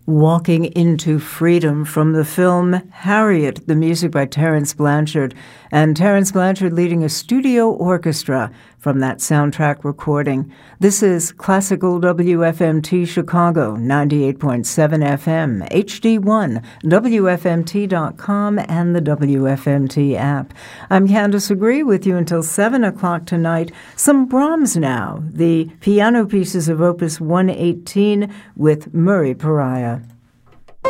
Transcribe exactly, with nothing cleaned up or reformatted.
Walking into Freedom from the film Harriet, the music by Terence Blanchard, and Terence Blanchard leading a studio orchestra from that soundtrack recording. This is Classical W F M T Chicago, ninety-eight point seven F M, H D one, W F M T dot com, and the W F M T app. I'm Candace Agree with you until seven o'clock tonight. Some Brahms now, the piano pieces of Opus one eighteen with Murray Pariah.